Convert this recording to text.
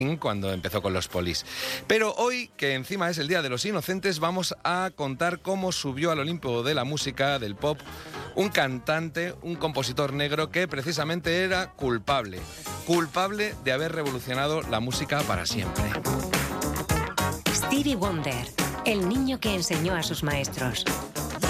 cuando empezó con los Police. Pero hoy, que encima es el Día de los Inocentes, vamos a contar cómo subió al Olimpo de la música, del pop, un cantante, un compositor negro que precisamente era culpable de haber revolucionado la música para siempre. Stevie Wonder, el niño que enseñó a sus maestros.